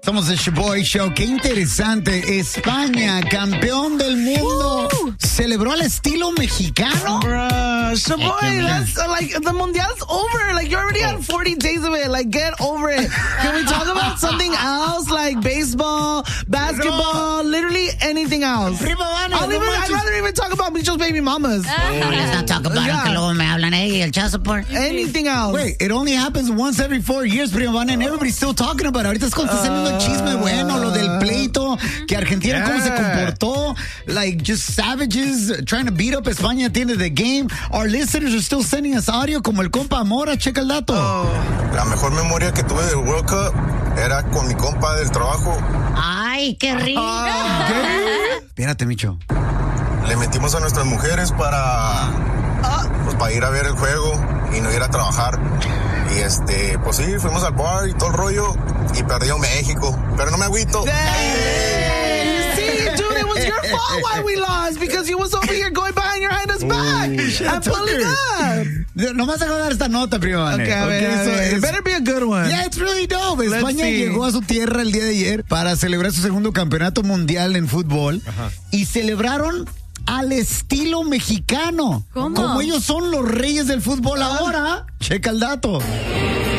Somos el Shaboy Show. Qué interesante. España, campeón del mundo. ¿Celebró al estilo mexicano? Shaboy, that's like the Mundial's over. Like you already had 40 days of it. Like get over it. Can we talk about something else? Like baseball, basketball, literally anything else. I'd rather even talk about Micho's baby mamas. Let's not talk about it, que luego me hablan, el child support. Anything else. Wait, it only happens once every 4 years, Prima, and everybody's still talking about it. Ahorita es cuando está saliendo chisme bueno, lo del pleito, que Argentina cómo se comportó, like just savages trying to beat up España at the end of the game. Our listeners are still sending us audio como el compa Mora, checa el dato. La mejor memoria que tuve del World Cup era con mi compa del trabajo. Ay, qué rico. Espérate, Micho. Le metimos a nuestras mujeres para ir a ver el juego y no ir a trabajar. Y pues sí, fuimos al bar y todo el rollo y perdió México, pero no me agüito. See, dude, it was your fault why we lost because you was over here going behind your highness back and pulling up. Nomás a dar esta nota, Prima. Okay, a ver. It better be a good one. Yeah, it's really dope. España llegó a su tierra el día de ayer para celebrar su segundo campeonato mundial en fútbol y celebraron al estilo mexicano. ¿Cómo? Como ellos son los reyes del fútbol ahora. Checa el dato.